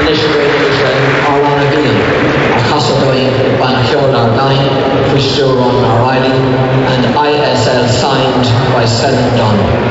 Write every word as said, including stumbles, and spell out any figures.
O'Reilly, and I S L signed by Selin Donnelly.